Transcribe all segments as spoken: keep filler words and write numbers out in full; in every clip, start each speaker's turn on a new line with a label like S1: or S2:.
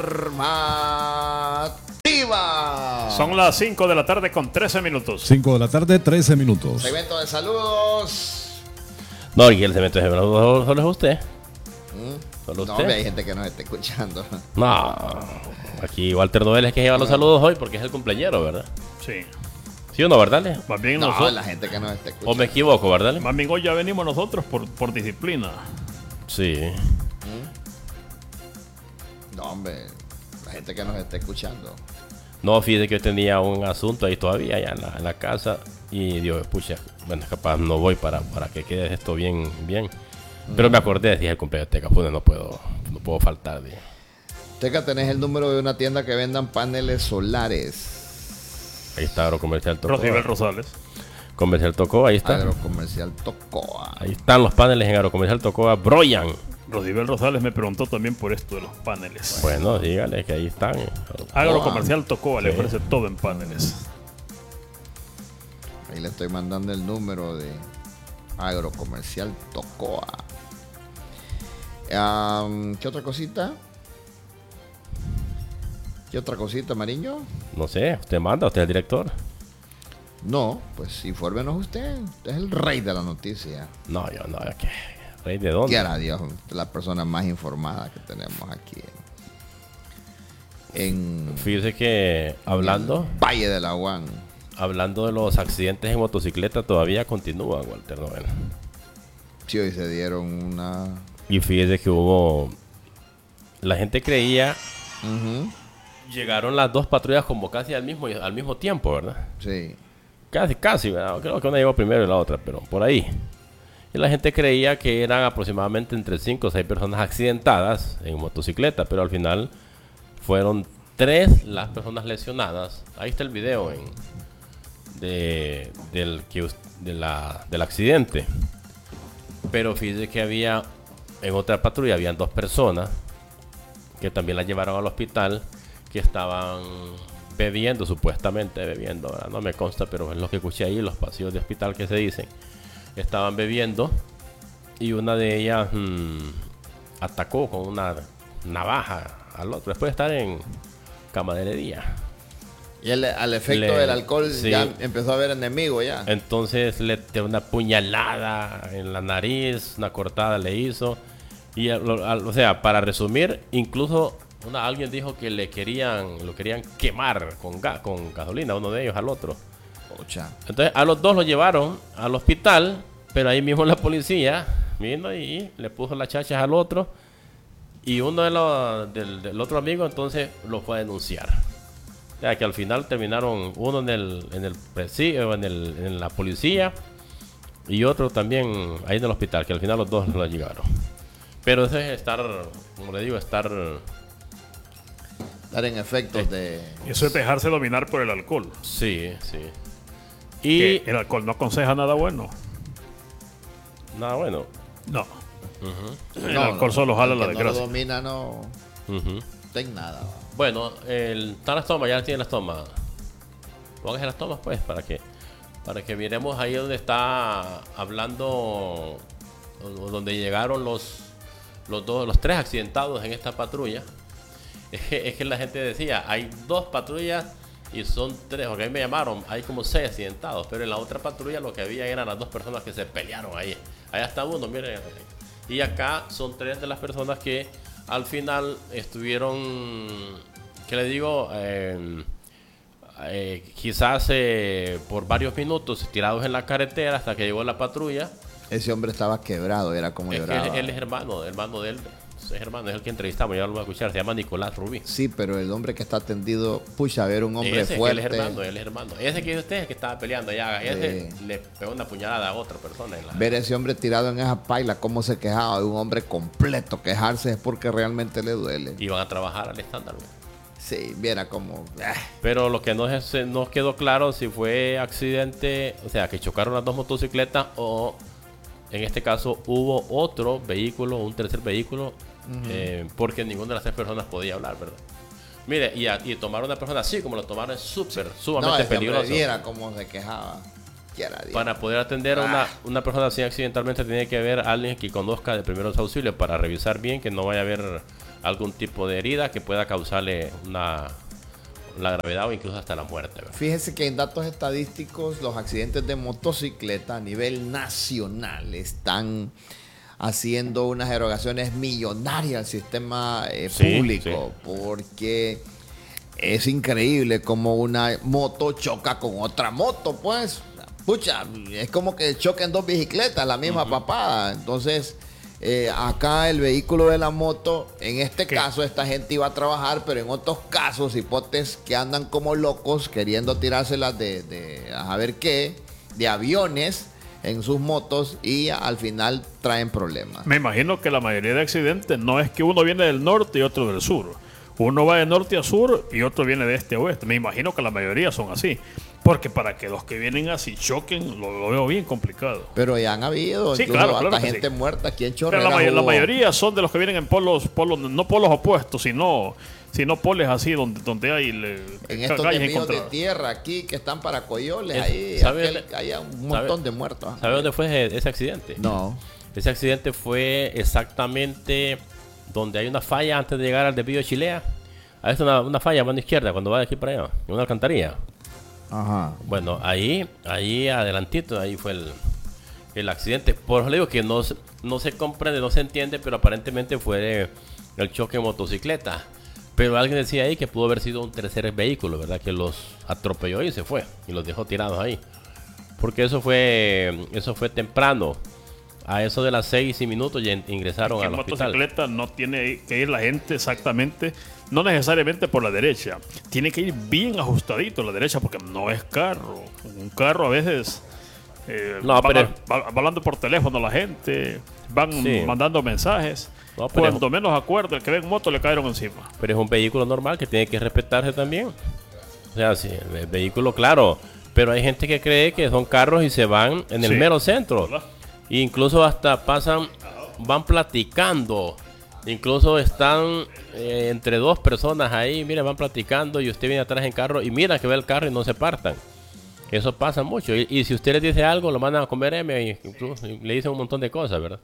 S1: Informativa.
S2: Son las cinco de la tarde con trece minutos.
S3: cinco de la tarde, trece minutos.
S1: Segmento de saludos.
S4: No, y el segmento de saludos solo es usted.
S1: ¿Mm?
S4: Solo
S1: No,
S4: usted.
S1: hombre, hay gente que nos está escuchando.
S4: No, aquí Walter Noel es que lleva los saludos hoy porque es el cumpleañero, ¿verdad?
S2: Sí.
S4: ¿Sí o no, verdad? Le?
S2: Más bien
S1: No,
S2: nosotros.
S1: la gente que nos está escuchando.
S4: ¿O me equivoco, verdad? Le?
S2: Más bien hoy ya venimos nosotros por, por disciplina.
S4: Sí.
S1: No, hombre, la gente que nos está escuchando.
S4: No, fíjese que yo tenía un asunto ahí todavía allá en la, en la casa y Dios, pucha, bueno, capaz no voy para, para que quede esto bien, bien. Pero me acordé, dije el cumpleaños de Teca, no puedo, no puedo faltar. Dije.
S1: Teca, tenés el número de una tienda que vendan paneles solares.
S4: Ahí está Agrocomercial Tocó.
S2: Rosibel Rosales.
S4: Comercial Tocó, ahí está.
S1: Agrocomercial Tocoa.
S4: Ahí están los paneles en Agrocomercial Tocó, Broyan.
S2: Rosibel Rosales me preguntó también por esto de los paneles.
S4: Bueno, dígale que ahí están.
S2: Agrocomercial Tocoa le
S4: Sí.
S2: ofrece todo en paneles.
S1: Ahí le estoy mandando el número de Agrocomercial Tocoa. Um, ¿Qué otra cosita? ¿Qué otra cosita, Mariño?
S4: No sé, usted manda, usted es el director.
S1: No, pues infórmenos usted. Usted es el rey de la noticia.
S4: No, yo no, ¿qué? ¿Rey de dónde?
S1: Quiera Dios, la persona más informada que tenemos aquí en
S4: Fíjese que hablando,
S1: Valle de la Guan.
S4: hablando de los accidentes en motocicleta todavía continúan, Walter Noel.
S1: Sí, hoy se dieron una...
S4: Y fíjese que hubo, la gente creía,
S1: Ujú,
S4: llegaron las dos patrullas como casi al mismo al mismo tiempo, ¿verdad?
S1: sí.
S4: Casi, casi, ¿verdad? Creo que una llegó primero y la otra, pero por ahí. Y la gente creía que eran aproximadamente entre cinco o seis personas accidentadas en motocicleta, pero al final fueron tres las personas lesionadas. Ahí está el video en, de, del, que, us- de la, del accidente. Pero fíjese que había, en otra patrulla, habían dos personas que también las llevaron al hospital, que estaban bebiendo, supuestamente bebiendo, ¿verdad? No me consta, pero es lo que escuché ahí, los pasillos de hospital que se dicen. Estaban bebiendo y una de ellas mmm, atacó con una navaja al otro, después de estar en camaradería.
S1: Y el- al efecto
S4: Le-
S1: del alcohol
S4: sí.
S1: ya empezó a haber enemigo ya.
S4: Entonces le dio una puñalada en la nariz, una cortada le hizo. Y a- lo- a- o sea, para resumir, incluso una, alguien dijo que le querían, lo querían quemar con, ga- con gasolina, uno de ellos al otro.
S1: Pocha.
S4: Entonces a los dos lo llevaron al hospital, pero ahí mismo la policía vino y le puso las chachas al otro. Y uno de los, del, del otro amigo entonces lo fue a denunciar. O sea que al final terminaron uno en el, en el presidio, en, el, en la policía y otro también ahí en el hospital, que al final los dos lo llegaron. Pero eso es estar, como le digo, estar...
S1: Dar en efectos de...
S2: Eso es dejarse dominar por el alcohol.
S4: Sí, sí. Y
S2: Que el alcohol no aconseja nada bueno.
S4: nada, bueno.
S2: No. El
S1: No,
S2: alcohol
S1: no,
S2: solo jala
S1: el
S2: la
S1: que no
S2: desgracia.
S1: lo domina no
S4: Ujú.
S1: ten nada.
S4: Bueno, el, están las tomas, ya tienen las tomas. Pónganse las tomas pues para que para que miremos ahí donde está hablando, o donde llegaron los los dos, los tres accidentados en esta patrulla. Es que, es que la gente decía, hay dos patrullas y son tres, porque a mí me llamaron, hay como seis accidentados, pero en la otra patrulla lo que había eran las dos personas que se pelearon ahí. Allá está uno, miren. Y acá son tres de las personas que al final estuvieron, ¿qué le digo? Eh, eh, quizás eh, por varios minutos tirados en la carretera hasta que llegó la patrulla.
S1: Ese hombre estaba quebrado, era como
S4: Es que
S1: lloraba.
S4: él, él es hermano, hermano de él. Es hermano, es el que entrevistamos, ya lo voy a escuchar. Se llama Nicolás Rubí.
S1: Sí, pero el hombre que está atendido, pucha, a ver un hombre
S4: Ese,
S1: fuerte.
S4: Él es hermano, él es hermano. Ese que es usted, el que estaba peleando allá. Ese
S1: Sí.
S4: le pegó una puñalada a otra persona. En la...
S1: Ver a ese hombre tirado en esa paila, cómo se quejaba de un hombre completo. Quejarse es porque realmente le duele.
S4: Iban a trabajar al estándar. ¿no?
S1: Sí, viera como... ah,
S4: Pero lo que no es, no quedó claro si fue accidente, o sea, que chocaron las dos motocicletas o en este caso hubo otro vehículo, un tercer vehículo, uh-huh. eh, porque ninguna de las tres personas podía hablar, ¿verdad? Mire, y, a, y tomar a una persona así como lo tomaron es súper, sumamente
S1: no, ese hombre
S4: peligroso.
S1: viera cómo se quejaba. Quiera Dios.
S4: Para poder atender a una, una persona así accidentalmente tiene que haber alguien que conozca de primeros auxilios para revisar bien que no vaya a haber algún tipo de herida que pueda causarle una la gravedad o incluso hasta la muerte, ¿verdad?
S1: Fíjese que en datos estadísticos los accidentes de motocicleta a nivel nacional están haciendo unas erogaciones millonarias al sistema eh,
S4: Sí,
S1: público,
S4: sí.
S1: porque es increíble como una moto choca con otra moto, pues. Pucha, es como que choquen dos bicicletas, la misma papada. Entonces, eh, acá el vehículo de la moto, en este
S2: ¿Qué?
S1: caso, esta gente iba a trabajar, pero en otros casos, hipotes que andan como locos queriendo tirárselas de, de a ver qué, de aviones en sus motos y al final traen problemas.
S2: Me imagino que la mayoría de accidentes no es que uno viene del norte y otro del sur. Uno va de norte a sur y otro viene de este a oeste. Me imagino que la mayoría son así. Porque para que los que vienen así choquen, lo, lo veo bien complicado.
S1: Pero ya han habido,
S2: Sí,
S1: incluso
S2: claro,
S1: hasta
S2: claro que
S1: gente
S2: sí.
S1: muerta aquí en
S2: Pero
S1: Chorrera.
S2: la, may- la
S1: hubo-
S2: mayoría son de los que vienen en polos, polos no polos opuestos, sino, sino poles así donde, donde hay le-
S1: En
S2: ca-
S1: estos
S2: calles
S1: desvíos de
S2: encontradas.
S1: tierra aquí que están para Coyoles,
S4: Es-
S1: ahí
S4: ¿sabe
S1: aquel-
S4: dónde-
S1: hay un montón
S4: sabe-
S1: de muertos.
S4: ¿Sabe dónde fue ese, ese accidente?
S1: No.
S4: Ese accidente fue exactamente donde hay una falla antes de llegar al desvío de Chilea. Ahí está una, una falla a mano izquierda cuando va de aquí para allá, en una alcantarilla.
S1: Ajá.
S4: Bueno, ahí, ahí adelantito, ahí fue el, el accidente. Por eso le digo que no, se- no se comprende, no se entiende, pero aparentemente fue el choque de motocicleta. Pero alguien decía ahí que pudo haber sido un tercer vehículo, ¿verdad? Que los atropelló y se fue, y los dejó tirados ahí. Porque eso fue, eso fue temprano. A eso de las seis y minutos ya in- ingresaron
S2: Que
S4: al
S2: en
S4: hospital.
S2: motocicleta no tiene que ir la gente exactamente, no necesariamente por la derecha. Tiene que ir bien ajustadito a la derecha porque no es carro. Un carro a veces eh,
S4: No,
S2: va,
S4: pero-
S2: va- va hablando por teléfono la gente, van
S4: Sí.
S2: mandando mensajes.
S4: No, pero-
S2: Cuando menos acuerdo, el que ve en moto le cayeron encima.
S4: Pero es un vehículo normal que tiene que respetarse también. O sea, sí, el vehículo, claro. Pero hay gente que cree que son carros y se van en el
S2: Sí.
S4: mero centro.
S2: ¿Verdad?
S4: E incluso hasta pasan, van platicando. Incluso están eh, entre dos personas ahí, mira, van platicando y usted viene atrás en carro y mira que ve el carro y no se partan. Eso pasa mucho. Y, y si usted les dice algo, lo mandan a comer M y incluso y le dicen un montón de cosas, ¿verdad?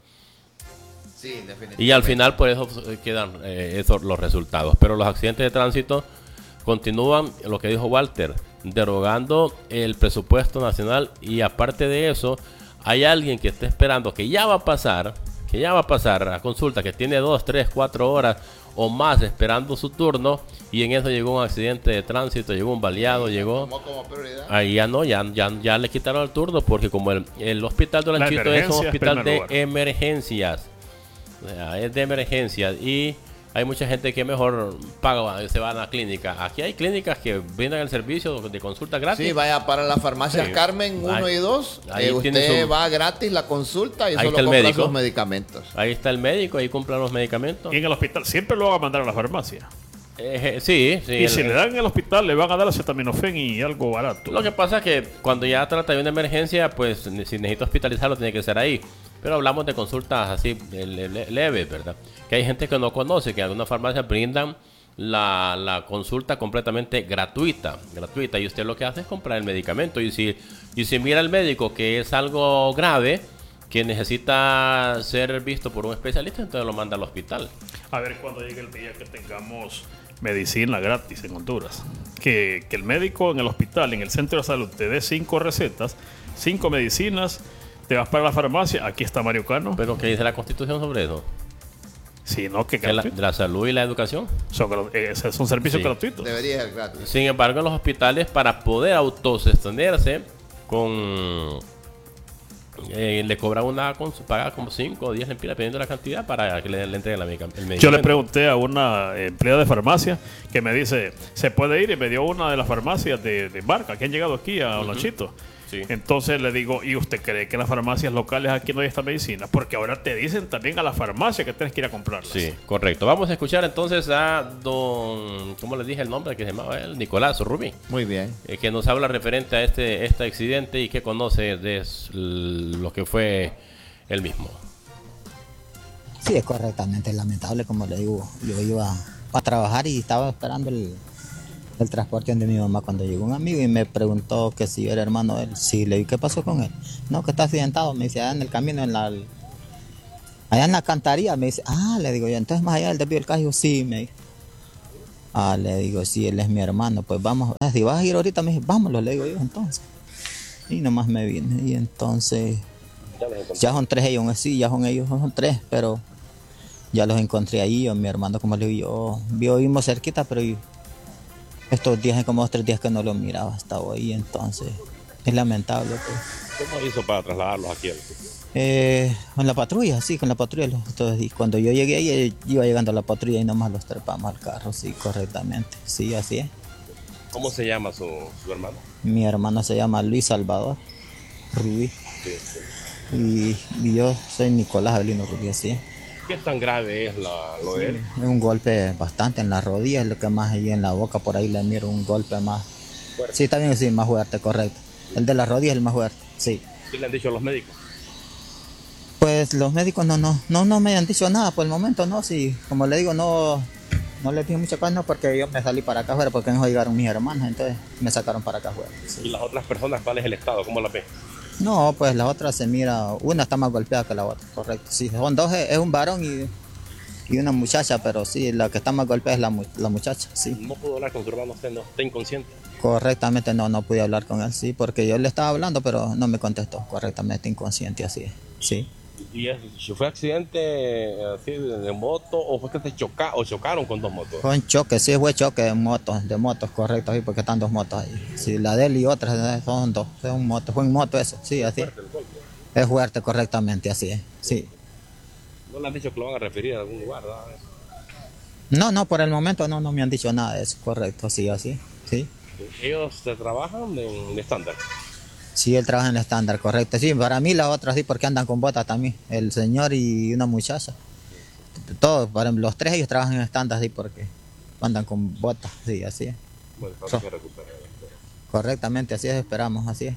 S1: Sí, definitivamente.
S4: Y al final por eso eh, quedan eh, esos los resultados. Pero los accidentes de tránsito continúan, lo que dijo Walter, derogando el presupuesto nacional. Y aparte de eso, hay alguien que está esperando que ya va a pasar, que ya va a pasar a consulta, que tiene dos, tres, cuatro horas o más esperando su turno. Y en eso llegó un accidente de tránsito, llegó un baleado, llegó...
S1: Como, como prioridad.
S4: Ahí ya no, ya, ya, ya le quitaron el turno porque como el, el hospital de
S2: La
S4: Lanchito es un
S2: emergencia es
S4: hospital
S2: primer
S4: de
S2: lugar.
S4: emergencias. O sea, es de emergencias y hay mucha gente que mejor paga, se va a la clínica. Aquí hay clínicas que brindan el servicio de consulta gratis.
S1: Sí, vaya para las farmacias
S4: Sí.
S1: Carmen uno
S4: Ahí-
S1: y dos.
S4: ahí
S1: Eh,
S4: tiene
S1: usted
S4: su-
S1: va gratis la consulta y
S4: Ahí
S1: solo
S4: está el
S1: compra
S4: médico.
S1: sus medicamentos.
S4: Ahí está el médico, ahí compran los medicamentos.
S2: Y en el hospital siempre lo van a mandar a la farmacia.
S4: Eh, eh, sí, sí.
S2: Y
S4: el-
S2: si le dan en el hospital, le van a dar acetaminofén y algo barato.
S4: Lo que pasa es que cuando ya trata de una emergencia, pues si necesita hospitalizarlo tiene que ser ahí. Pero hablamos de consultas así eh, le- le- leves, ¿verdad? Que hay gente que no conoce, que algunas farmacias brindan la, la consulta completamente gratuita, gratuita. Y usted lo que hace es comprar el medicamento. Y si, y si mira al médico que es algo grave, que necesita ser visto por un especialista, entonces lo manda al hospital.
S2: A ver cuando llegue el día que tengamos medicina gratis en Honduras. Que, que el médico en el hospital, en el centro de salud, te dé cinco recetas, cinco medicinas, te vas para la farmacia, aquí está Mario Cano.
S4: Pero ¿qué dice la Constitución sobre eso?
S2: Si no, que
S4: Que la,
S2: gratuito.
S4: de la salud y la educación.
S2: Son, gra- eh, son servicios
S4: Sí.
S2: gratuitos.
S1: Debería ser gratis.
S4: Sin embargo, en los hospitales, para poder autosostenerse, con eh, le cobran una cons- paga como cinco o diez lempiras, dependiendo de la cantidad, para que le, le entreguen la medica- el medicamento.
S2: Yo le pregunté a una empleada de farmacia que me dice, ¿se puede ir? Y me dio una de las farmacias de, de Barca que han llegado aquí a Olanchito.
S4: Sí.
S2: Entonces le digo, ¿y usted cree que en las farmacias locales aquí no hay esta medicina? Porque ahora te dicen también a la farmacia que tienes que ir a comprarlas.
S4: Sí, correcto. Vamos a escuchar entonces a don, ¿cómo le dije el nombre que se llamaba él? Nicolás Rubí,
S1: Muy bien.
S4: eh, que nos habla referente a este, este accidente y que conoce de s- lo que fue el mismo.
S5: Sí, es correctamente lamentable, como le digo. Yo iba a trabajar y estaba esperando el, el transporte de mi mamá cuando llegó un amigo y me preguntó que si yo era hermano de él. Sí, le dije, ¿qué pasó con él? No, que está accidentado. Me dice, ah, en el camino, en la, Allá en la cantaría, me dice, ah, le digo yo, entonces más allá del desvío del Cayo, sí, me dijo. Ah, le digo, sí, él es mi hermano, pues vamos, si vas a ir ahorita, me dice, vámonos, le digo yo, entonces. Y nomás me vine, y entonces, ya son tres ellos, sí, ya son ellos, son tres, pero ya los encontré ahí, yo, mi hermano, como le digo, yo, vivimos cerquita, pero yo, estos días, como dos, tres días que no lo miraba, estaba ahí, entonces, es lamentable, pues.
S4: ¿Cómo hizo para trasladarlos aquí?
S5: Eh, con la patrulla, sí, con la patrulla. Entonces, y cuando yo llegué ahí, iba llegando a la patrulla y nomás los trepamos al carro, sí, correctamente. Sí, así es.
S4: ¿Cómo se llama su, su hermano?
S5: Mi hermano se llama Luis Salvador Rubí.
S4: Sí, sí.
S5: Y, y yo soy Nicolás Avelino Rubí, así es.
S4: ¿Qué tan grave es la, lo de él?
S5: Es un golpe bastante en la rodilla, es lo que más ahí en la boca, por ahí le miro un golpe más. ¿Fuerte? Sí, también sí, más fuerte, correcto. El de la rodilla es el más fuerte, sí.
S4: ¿Qué le han dicho los médicos?
S5: Pues los médicos no, no, no, no me han dicho nada por el momento, no, sí, como le digo, no, no les dije mucha cosa, no, porque yo me salí para acá afuera, porque no llegaron mis hermanos, entonces me sacaron para acá afuera. Sí.
S4: ¿Y las otras personas, cuál es el estado? ¿Cómo las ves?
S5: No, pues la otra se mira, una está más golpeada que la otra, correcto, sí, son dos, es un varón y, y una muchacha, pero sí, la que está más golpeada es la, la muchacha, sí.
S4: ¿No pudo hablar con su hermano? ¿Usted no está inconsciente?
S5: Correctamente, no, no pude hablar con él, sí, porque yo le estaba hablando, pero no me contestó, correctamente, inconsciente, así es, sí.
S4: ¿Y es, fue accidente así de, de moto o fue que se choca, o chocaron con dos motos?
S5: Fue un choque, sí, fue choque de motos, de motos, correcto, sí, porque están dos motos ahí. Sí, la de él y otras son dos, fue un moto, fue un moto eso, sí, así. ¿Es fuerte el golpe? Es fuerte, correctamente, así es, sí.
S4: ¿No le han dicho que lo van a referir a algún lugar?
S5: ¿No? No, no, por el momento no, no me han dicho nada de eso, correcto, sí, así, sí.
S4: ¿Ellos se trabajan en estándar?
S5: Sí, él trabaja en estándar, correcto. Sí, para mí las otras sí, porque andan con botas también. El señor y una muchacha. Todos, para los tres ellos trabajan en estándar, sí, porque andan con botas, sí, así es.
S4: Bueno, para que recuperen.
S5: Correctamente, así es, esperamos, así es.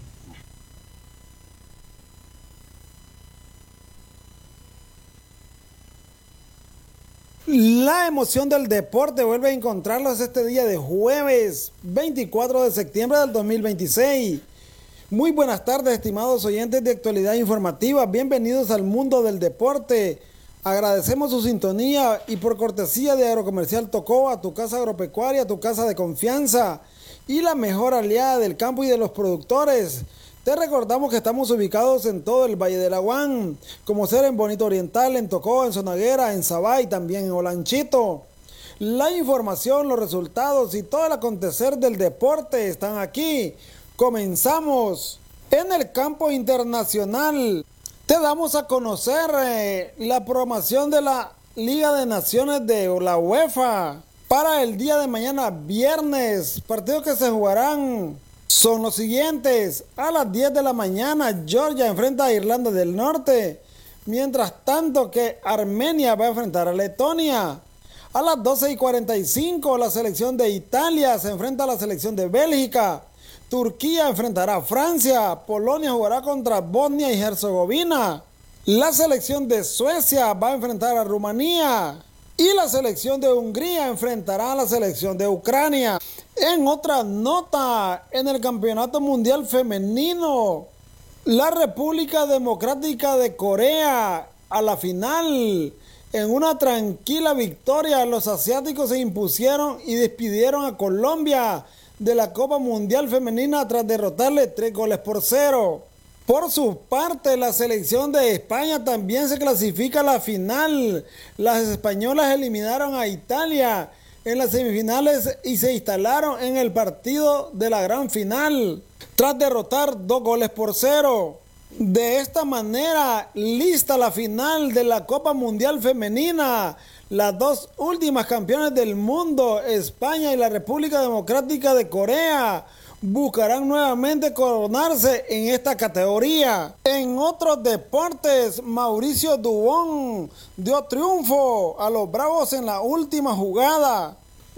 S6: La emoción del deporte vuelve a encontrarlos este día de jueves veinticuatro de septiembre del dos mil veintiséis. Muy buenas tardes, estimados oyentes de Actualidad Informativa. Bienvenidos al mundo del deporte. Agradecemos su sintonía y por cortesía de Agrocomercial Tocoa, tu casa agropecuaria, tu casa de confianza y la mejor aliada del campo y de los productores. Te recordamos que estamos ubicados en todo el Valle del Aguán, como ser en Bonito Oriental, en Tocoa, en Zonaguera, en Sabay, también en Olanchito. La información, los resultados y todo el acontecer del deporte están aquí. Comenzamos. En el campo internacional te damos a conocer eh, la programación de la Liga de Naciones de la UEFA para el día de mañana viernes. Partidos que se jugarán son los siguientes. A las diez de la mañana Georgia enfrenta a Irlanda del Norte, mientras tanto que Armenia va a enfrentar a Letonia. A las doce y cuarenta y cinco la selección de Italia se enfrenta a la selección de Bélgica. Turquía enfrentará a Francia, Polonia jugará contra Bosnia y Herzegovina, la selección de Suecia va a enfrentar a Rumanía y la selección de Hungría enfrentará a la selección de Ucrania. En otra nota, en el Campeonato Mundial Femenino, la República Democrática de Corea a la final. En una tranquila victoria, los asiáticos se impusieron y despidieron a Colombia de la Copa Mundial Femenina tras derrotarle tres goles por cero. Por su parte, la selección de España también se clasifica a la final. Las españolas eliminaron a Italia en las semifinales y se instalaron en el partido de la gran final tras derrotar dos goles por cero. De esta manera, lista la final de la Copa Mundial Femenina. Las dos últimas campeones del mundo, España y la República Democrática de Corea, buscarán nuevamente coronarse en esta categoría. En otros deportes, Mauricio Dubón dio triunfo a los Bravos en la última jugada.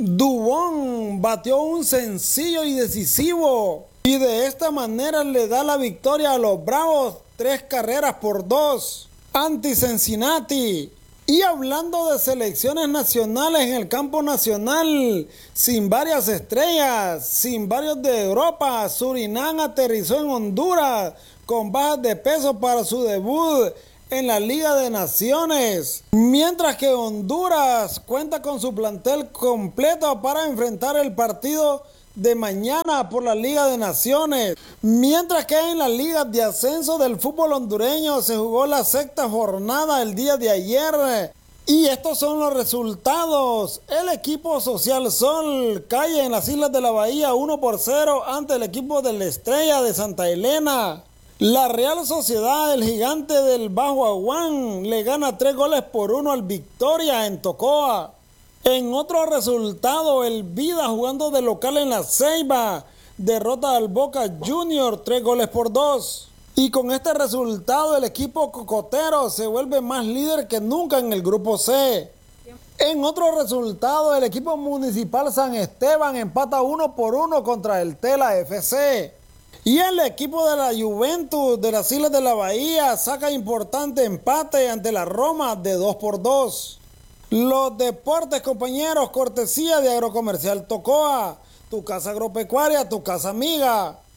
S6: Dubón batió un sencillo y decisivo y de esta manera le da la victoria a los Bravos, tres carreras por dos ante Cincinnati. Y hablando de selecciones nacionales en el campo nacional, sin varias estrellas, sin varios de Europa, Surinam aterrizó en Honduras con bajas de peso para su debut en la Liga de Naciones, mientras que Honduras cuenta con su plantel completo para enfrentar el partido de mañana por la Liga de Naciones, mientras que en la Liga de Ascenso del fútbol hondureño se jugó la sexta jornada el día de ayer. Y estos son los resultados. El equipo Social Sol cae en las Islas de la Bahía uno por cero ante el equipo de la Estrella de Santa Elena. La Real Sociedad, el gigante del Bajo Aguán, le gana tres goles por uno al Victoria en Tocoa. En otro resultado, el Vida, jugando de local en la Ceiba, derrota al Boca Junior tres goles por dos. Y con este resultado, el equipo cocotero se vuelve más líder que nunca en el grupo C. En otro resultado, el equipo Municipal San Esteban empata uno por uno contra el Tela F C. Y el equipo de la Juventus de las Islas de la Bahía saca importante empate ante la Roma de dos por dos. Los deportes, compañeros, cortesía de Agrocomercial Tocoa, tu casa agropecuaria, tu casa amiga.